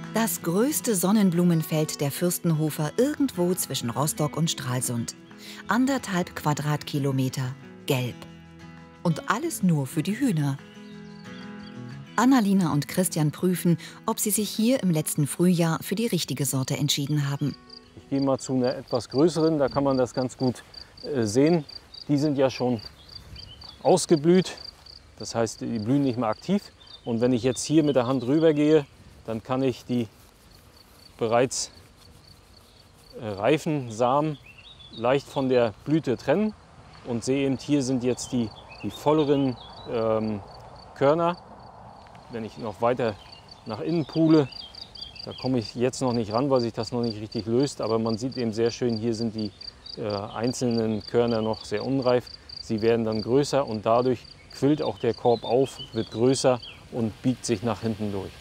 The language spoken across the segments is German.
Das größte Sonnenblumenfeld der Fürstenhofer irgendwo zwischen Rostock und Stralsund. 1,5 Quadratkilometer, gelb. Und alles nur für die Hühner. Annalena und Christian prüfen, ob sie sich hier im letzten Frühjahr für die richtige Sorte entschieden haben. Ich gehe mal zu einer etwas größeren, da kann man das ganz gut sehen. Die sind ja schon ausgeblüht, das heißt, die blühen nicht mehr aktiv. Und wenn ich jetzt hier mit der Hand rüber gehe, dann kann ich die bereits reifen Samen leicht von der Blüte trennen und sehe eben, hier sind jetzt die volleren Körner. Wenn ich noch weiter nach innen pule, da komme ich jetzt noch nicht ran, weil sich das noch nicht richtig löst. Aber man sieht eben sehr schön, hier sind die einzelnen Körner noch sehr unreif. Sie werden dann größer und dadurch quillt auch der Korb auf, wird größer und biegt sich nach hinten durch.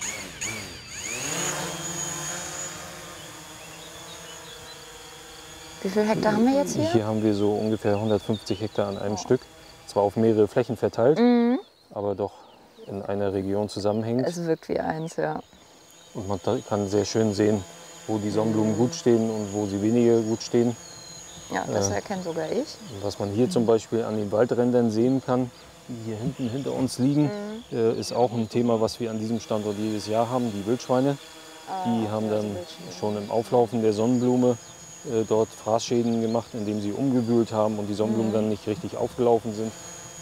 Wie viele Hektar haben wir jetzt hier? Hier haben wir so ungefähr 150 Hektar an einem Stück. Zwar auf mehrere Flächen verteilt, aber doch in einer Region zusammenhängend. Es wirkt wie eins, ja. Und man kann sehr schön sehen, wo die Sonnenblumen gut stehen und wo sie weniger gut stehen. Ja, das erkennt sogar ich. Was man hier zum Beispiel an den Waldrändern sehen kann, die hier hinten hinter uns liegen, ist auch ein Thema, was wir an diesem Standort jedes Jahr haben, die Wildschweine. Die haben dann schon im Auflaufen der Sonnenblume dort Fraßschäden gemacht, indem sie umgewühlt haben und die Sonnenblumen dann nicht richtig aufgelaufen sind.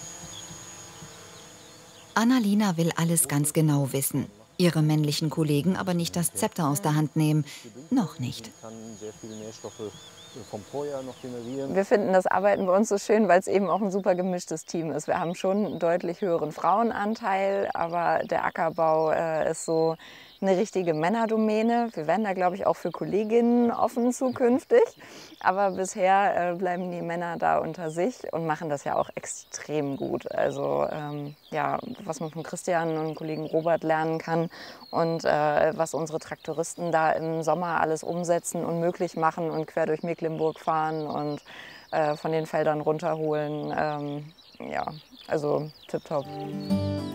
Annalena will alles ganz genau wissen. Ihre männlichen Kollegen aber nicht das Zepter aus der Hand nehmen. Noch nicht. Kann sehr viele Nährstoffe vom Vorjahr noch generieren. Wir finden das Arbeiten bei uns so schön, weil es eben auch ein super gemischtes Team ist. Wir haben schon einen deutlich höheren Frauenanteil, aber der Ackerbau ist so eine richtige Männerdomäne. Wir werden da, glaube ich, auch für Kolleginnen offen zukünftig. Aber bisher bleiben die Männer da unter sich und machen das ja auch extrem gut. Also ja, was man von Christian und Kollegen Robert lernen kann und was unsere Traktoristen da im Sommer alles umsetzen und möglich machen und quer durch Mecklenburg fahren und von den Feldern runterholen. Ja, also tipptopp.